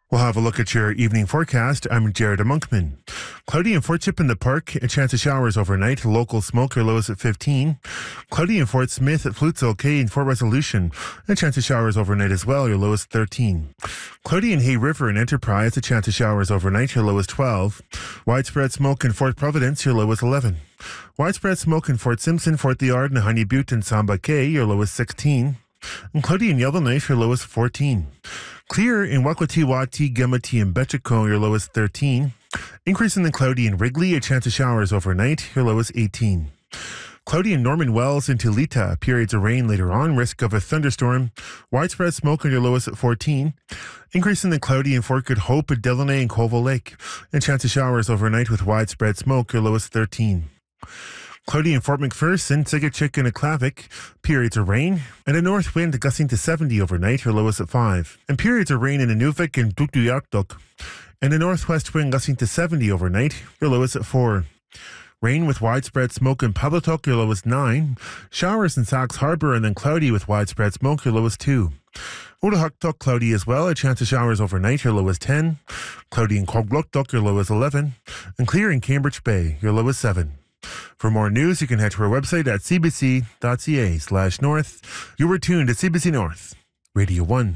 We'll have a look at your evening forecast. I'm Jared Monkman. Cloudy in Fort Chip in the Park, a chance of showers overnight. Local smoke, your lowest at 15. Cloudy in Fort Smith, at Floatzel Cay, and Fort Resolution, a chance of showers overnight as well, your lowest 13. Cloudy in Hay River and Enterprise, a chance of showers overnight, your lowest 12. Widespread smoke in Fort Providence, your lowest 11. Widespread smoke in Fort Simpson, Fort Liard, and Honey Butte and Samba Cay, your lowest 16. And cloudy in Yellowknife, your lowest 14. Clear in Wakwatiwati, Gemati, and Betchiko, your lowest 13. Increasing the cloudy in Wrigley, a chance of showers overnight, your lowest 18. Cloudy in Norman Wells and Tulita, periods of rain later on, risk of a thunderstorm. Widespread smoke on your lowest at 14. Increasing the cloudy in Fort Good Hope, at Delaunay, and Colville Lake, a chance of showers overnight with widespread smoke, your lowest 13. Cloudy in Fort McPherson, Siggetchik, and Aklavik, periods of rain, and a north wind gusting to 70 overnight, your lowest at 5. And periods of rain in Inuvik and Tuktoyaktuk, and a northwest wind gusting to 70 overnight, your lowest at 4. Rain with widespread smoke in Pablatuk, your lowest 9. Showers in Sax Harbour, and then cloudy with widespread smoke, your lowest 2. Odahucktuk, cloudy as well, a chance of showers overnight, your lowest 10. Cloudy in Quagluktuk, your lowest 11. And clear in Cambridge Bay, your lowest 7. For more news, you can head to our website at cbc.ca/north. You were tuned to CBC North, Radio 1.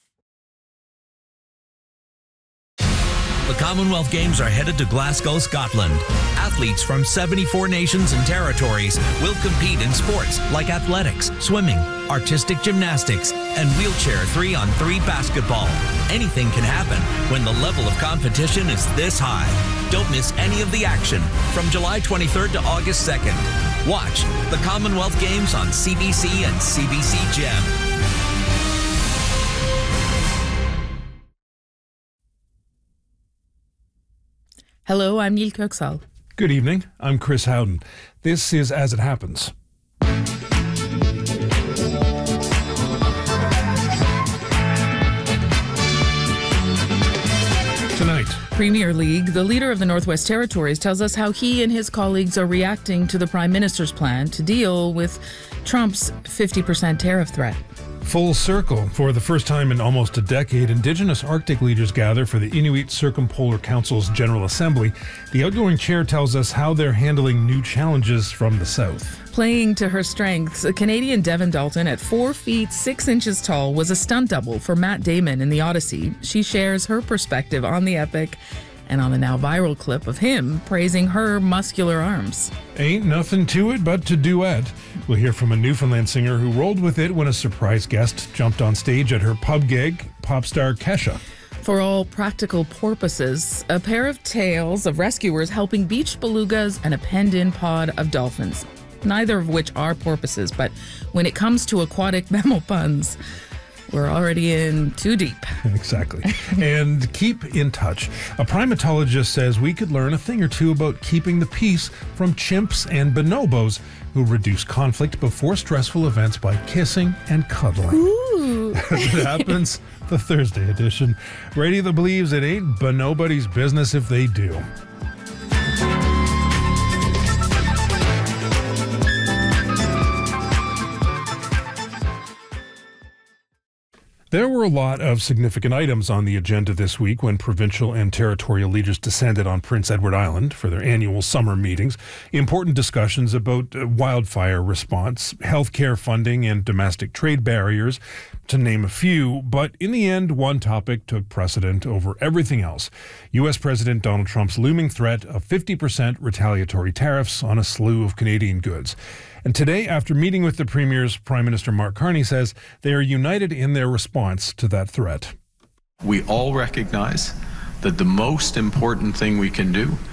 The Commonwealth Games are headed to Glasgow, Scotland. Athletes from 74 nations and territories will compete in sports like athletics, swimming, artistic gymnastics, and wheelchair 3-on-3 basketball. Anything can happen when the level of competition is this high. Don't miss any of the action from July 23rd to August 2nd. Watch the Commonwealth Games on CBC and CBC Gem. Hello, I'm Neil Kirksall. Good evening, I'm Chris Howden. This is As It Happens. Tonight, Premier League, the leader of the Northwest Territories, tells us how he and his colleagues are reacting to the Prime Minister's plan to deal with Trump's 50% tariff threat. full circle. For the first time in almost a decade, Indigenous Arctic leaders gather for the Inuit Circumpolar Council's General Assembly. The outgoing chair tells us how they're handling new challenges from the south. Playing to her strengths, Canadian Devon Dalton, at 4 feet 6 inches tall, was a stunt double for Matt Damon in The Odyssey. She shares her perspective on the epic and on the now viral clip of him praising her muscular arms. Ain't nothing to it but to duet. We'll hear from a Newfoundland singer who rolled with it when a surprise guest jumped on stage at her pub gig, pop star Kesha. For all practical purposes, a pair of tales of rescuers helping beached belugas and a penned-in pod of dolphins. Neither of which are porpoises, but when it comes to aquatic mammal puns, we're already in too deep. Exactly. And keep in touch. A primatologist says we could learn a thing or two about keeping the peace from chimps and bonobos who reduce conflict before stressful events by kissing and cuddling. Ooh. As it happens, the Thursday edition. Radio that believes it ain't nobody's business if they do. There were a lot of significant items on the agenda this week when provincial and territorial leaders descended on Prince Edward Island for their annual summer meetings. Important discussions about wildfire response, healthcare funding, and domestic trade barriers, to name a few. But in the end, one topic took precedent over everything else. U.S. President Donald Trump's looming threat of 50% retaliatory tariffs on a slew of Canadian goods. And today, after meeting with the Premier's, Prime Minister Mark Carney says they are united in their response to that threat. We all recognize that the most important thing we can do